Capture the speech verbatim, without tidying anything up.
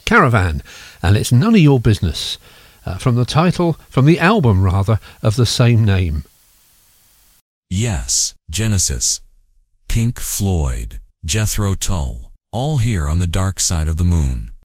Caravan, and it's None of Your Business, uh, from the title, from the album rather, of the same name. Yes, Genesis, Pink Floyd, Jethro Tull, all here on the dark side of the moon.